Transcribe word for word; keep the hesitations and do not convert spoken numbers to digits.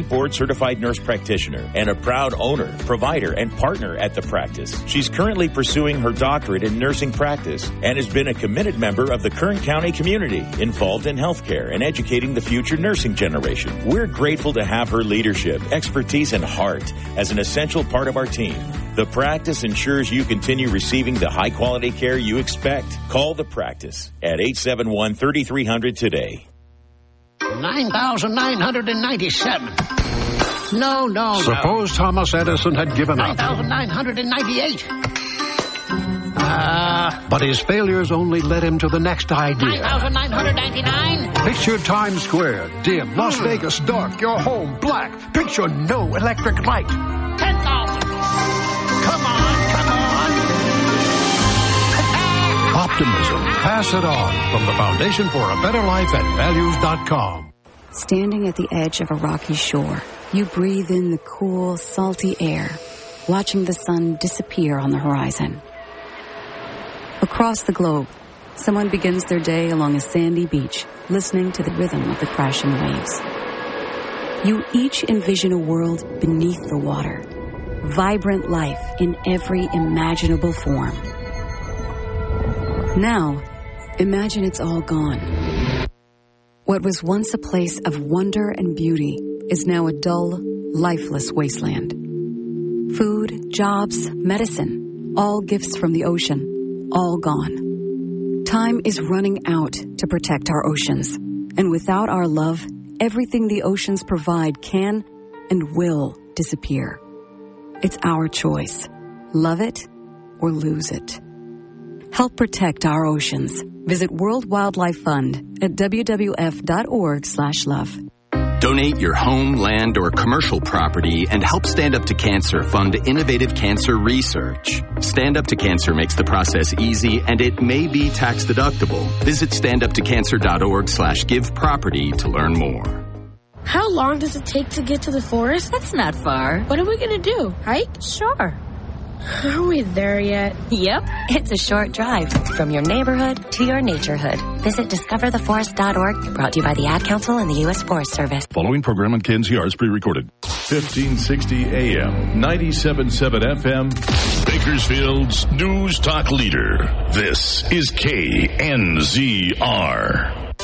board-certified nurse practitioner and a proud owner, provider, and partner at the practice. She's currently pursuing her doctorate in nursing practice and has been a committed member of the Kern County community, involved in healthcare and educating the future nursing generation. We're grateful to have her leadership, expertise, and heart as an essential part of our team. The practice ensures you continue receiving the high-quality care you expect. Call the practice at eight seven one, three three zero zero today. nine thousand nine hundred ninety-seven. No, no, Suppose no. Thomas Edison had given nine up. nine thousand nine hundred ninety-eight. Uh, But his failures only led him to the next nine idea. thousand nine hundred ninety-nine. Picture Times Square, dim, Las Vegas dark, your home black. Picture no electric light. ten thousand. Come on, come on. Optimism. Pass it on from the Foundation for a Better Life at values dot com. Standing at the edge of a rocky shore, you breathe in the cool, salty air, watching the sun disappear on the horizon. Across the globe, someone begins their day along a sandy beach, listening to the rhythm of the crashing waves. You each envision a world beneath the water, vibrant life in every imaginable form. Now, imagine it's all gone. What was once a place of wonder and beauty is now a dull, lifeless wasteland. Food, jobs, medicine, all gifts from the ocean, all gone. Time is running out to protect our oceans, and without our love, everything the oceans provide can and will disappear. It's our choice. Love it or lose it. Help protect our oceans. Visit World Wildlife Fund at w w f dot org slash love. Donate your home, land, or commercial property and help Stand Up to Cancer fund innovative cancer research. Stand Up to Cancer makes the process easy, and it may be tax deductible. Visit stand up to cancer dot org slash give property to learn more. How long does it take to get to the forest? That's not far. What are we going to do? Hike? Sure. Are we there yet? Yep. It's a short drive from your neighborhood to your naturehood. Visit discover the forest dot org, brought to you by the Ad Council and the U S Forest Service. Following program on K N Z R is pre-recorded. fifteen sixty A M, ninety-seven point seven F M, Bakersfield's News Talk Leader. This is K N Z R.